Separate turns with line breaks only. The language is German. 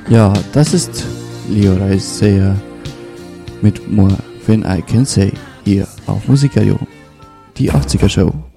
Ja, das ist Leo Reisseyer mit More Wenn I Can Say hier auf Musikradio, die 80er Show.